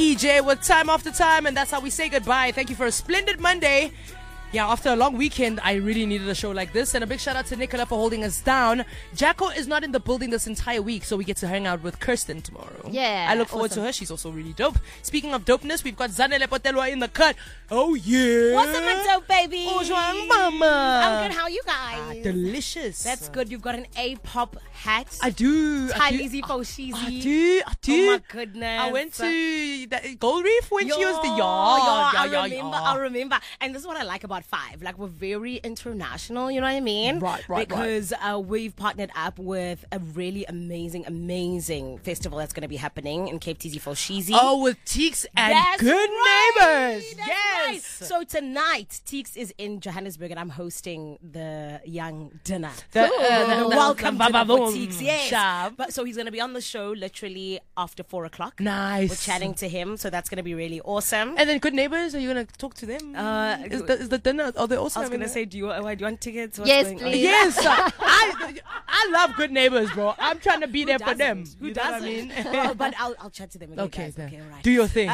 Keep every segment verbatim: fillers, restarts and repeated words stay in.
D J with Time After Time, and that's how we say goodbye. Thank you for a splendid Monday. Yeah, after a long weekend, I really needed a show like this. And a big shout out to Nicola for holding us down. Jacko is not in the building this entire week, so we get to hang out with Kirsten tomorrow. Yeah. I look forward awesome. to her. She's also really dope. Speaking of dopeness, we've got Zanele Potelwa in the cut. Oh, yeah. What's up, my dope baby? Bonjour, mama. I'm good. How are you guys? Ah, delicious. That's good. You've got an A-pop hat. I do. I do. Easy for sheezy. I do. I do. Oh, my goodness. I went to the Gold Reef when Yo, she was the yard. yo, I Yeah, yeah, remember, yeah. I remember. And this is what I like about Five. Like, we're very international, you know what I mean? Right, right, Because right. Uh, we've partnered up with a really amazing, amazing festival that's going to be happening in Cape T Z for Sheezy. Oh, with Teeks and That's Good right. Neighbors. That's Yes. right. So tonight, Teeks is in Johannesburg, and I'm hosting the young dinner. The, Cool. uh, the- the the- welcome the- dinner for ba-ba-boom. Teeks. Yes. Sharp. But so he's going to be on the show literally after four o'clock. Nice. We're chatting to him, so that's going to be really awesome. And then Good Neighbors, are you going to talk to them? Uh, is, the, is the dinner, are they also I was having going to a- say, do you, uh, do you want tickets? What's Yes, going on? please. Yes, uh, I I love Good Neighbors, bro. I'm trying to be there for doesn't? them. Who You know what I doesn't? mean? Well, but I'll, I'll chat to them. Okay, Okay, guys. then. Okay, all right. Do your thing.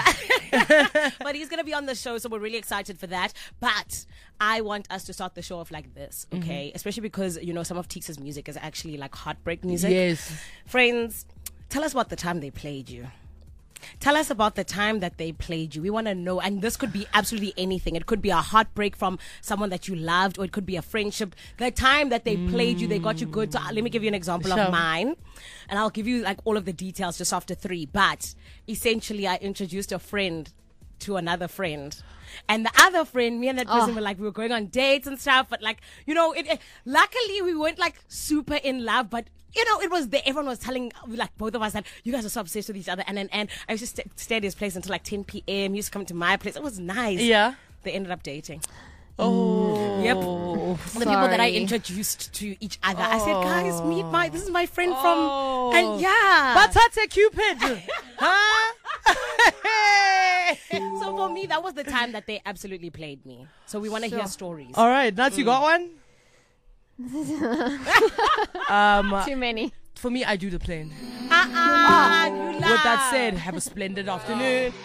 But he's going to be on the show, so we're really excited for that. But I want us to start the show off like this, okay? Mm-hmm. Especially because, you know, some of Teeks' music is actually like heartbreak music. Yes. Friends, tell us about the time they played you. Tell us about the time that they played you. We want to know. And this could be absolutely anything. It could be a heartbreak from someone that you loved, or it could be a friendship. The time that they played you, they got you good. So uh, let me give you an example Sure. of mine. And I'll give you like all of the details just after three. But essentially, I introduced a friend to another friend. And the other friend, me and that person Oh. were like, we were going on dates and stuff. But like, you know, it, it, luckily we weren't like super in love. But you know, it was there. Everyone was telling, like, both of us that you guys are so obsessed with each other. And and, and I used to st- stay at his place until like ten p.m. He used to come to my place. It was nice. Yeah. They ended up dating. Oh. Yep. The people that I Sorry. introduced to each other. I said, guys, meet my, this is my friend Oh. from, and yeah. Batate Cupid. Huh? So for me, that was the time that they absolutely played me. So we want to hear stories. All right, Nats, you got one? um, Too many. for me, I do the plane. Uh-uh, you With that lie. said, have a splendid afternoon.